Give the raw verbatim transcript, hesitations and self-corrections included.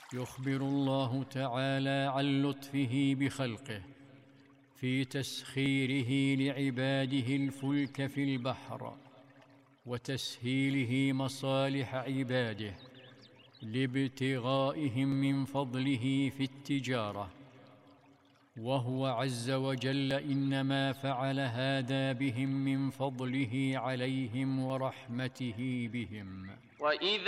يخبر الله تعالى عن لطفه بخلقه في تسخيره لعباده الفلك في البحر وتسهيله مصالح عباده لابتغائهم من فضله في التجاره، وهو عز وجل انما فعل هذا بهم من فضله عليهم ورحمته بهم. وإذا